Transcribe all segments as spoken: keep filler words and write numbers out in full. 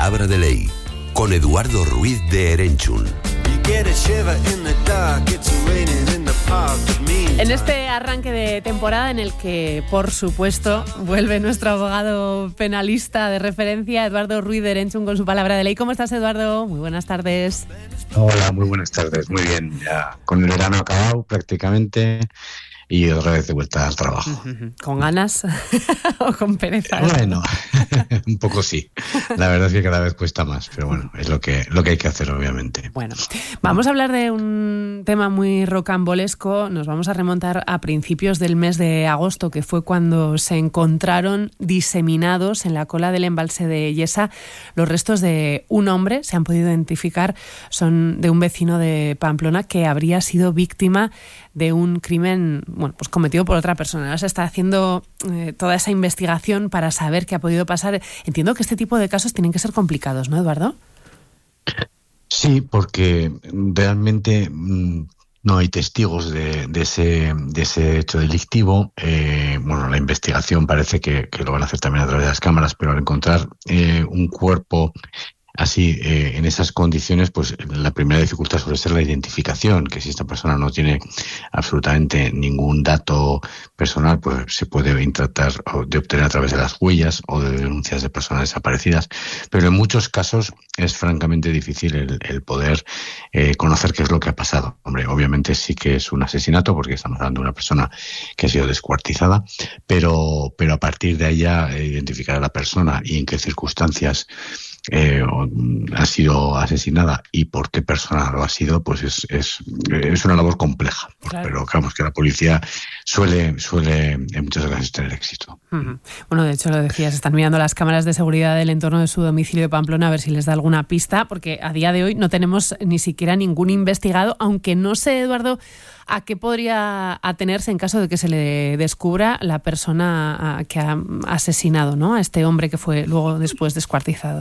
palabra de ley, con Eduardo Ruiz de Erenchun. En este arranque de temporada en el que, por supuesto, vuelve nuestro abogado penalista de referencia, Eduardo Ruiz de Erenchun, con su palabra de ley. ¿Cómo estás, Eduardo? Muy buenas tardes. Hola, muy buenas tardes. Muy bien, ya con el verano acabado prácticamente y otra vez de vuelta al trabajo. ¿Con ganas o con pereza? Bueno, un poco sí. La verdad es que cada vez cuesta más, pero bueno, es lo que, lo que hay que hacer, obviamente. Bueno, vamos a hablar de un tema muy rocambolesco. Nos vamos a remontar a principios del mes de agosto, que fue cuando se encontraron diseminados en la cola del embalse de Yesa los restos de un hombre. Se han podido identificar, son de un vecino de Pamplona que habría sido víctima de un crimen, bueno, pues cometido por otra persona. Ahora se está haciendo eh, toda esa investigación para saber qué ha podido pasar. Entiendo que este tipo de casos tienen que ser complicados, ¿no, Eduardo? Sí, porque realmente mmm, no hay testigos de, de, ese, de ese hecho delictivo. Eh, bueno, la investigación parece que, que lo van a hacer también a través de las cámaras, pero al encontrar eh, un cuerpo así, eh, en esas condiciones, pues la primera dificultad suele ser la identificación, que si esta persona no tiene absolutamente ningún dato personal, pues se puede tratar de obtener a través de las huellas o de denuncias de personas desaparecidas. Pero en muchos casos es francamente difícil el, el poder eh, conocer qué es lo que ha pasado. Hombre, obviamente sí que es un asesinato, porque estamos hablando de una persona que ha sido descuartizada, pero, pero a partir de ahí ya eh, identificar a la persona y en qué circunstancias Eh, ha sido asesinada y por qué persona lo ha sido, pues es, es, es una labor compleja. Claro. Pero digamos que la policía suele, suele en muchas ocasiones tener éxito. Uh-huh. Bueno, de hecho lo decías, están mirando las cámaras de seguridad del entorno de su domicilio de Pamplona a ver si les da alguna pista, porque a día de hoy no tenemos ni siquiera ningún investigado, aunque no sé, Eduardo, a qué podría atenerse en caso de que se le descubra la persona que ha asesinado, ¿no?, a este hombre que fue luego después descuartizado.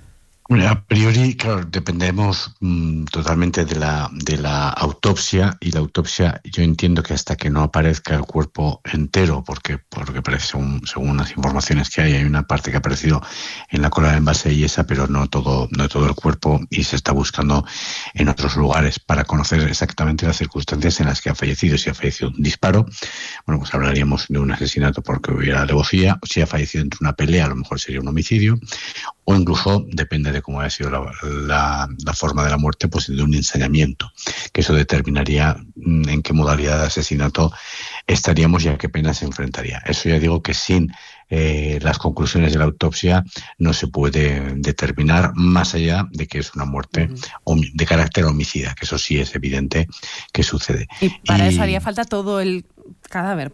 A priori, claro, dependemos mmm, totalmente de la de la autopsia, y la autopsia yo entiendo que hasta que no aparezca el cuerpo entero, porque porque parece según, según las informaciones que hay, hay una parte que ha aparecido en la cola del embalse de Yesa, pero no todo, no todo el cuerpo, y se está buscando en otros lugares para conocer exactamente las circunstancias en las que ha fallecido. Si ha fallecido de un disparo, bueno, pues hablaríamos de un asesinato porque hubiera alevosía. Si ha fallecido entre una pelea, a lo mejor sería un homicidio, o incluso, depende de cómo haya sido la, la, la forma de la muerte, pues de un ensañamiento, que eso determinaría en qué modalidad de asesinato estaríamos y a qué pena se enfrentaría. Eso ya digo que sin eh, las conclusiones de la autopsia no se puede determinar, más allá de que es una muerte uh-huh. de carácter homicida, que eso sí es evidente que sucede. Y para y, eso haría falta todo el cadáver,